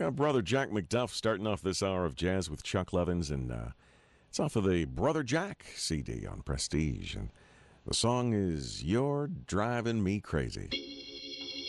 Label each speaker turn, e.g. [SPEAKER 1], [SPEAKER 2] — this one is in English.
[SPEAKER 1] Got Brother Jack McDuff starting off this hour of jazz with Chuck Levins, and it's off of the Brother Jack CD on Prestige. And the song is You're Driving Me Crazy.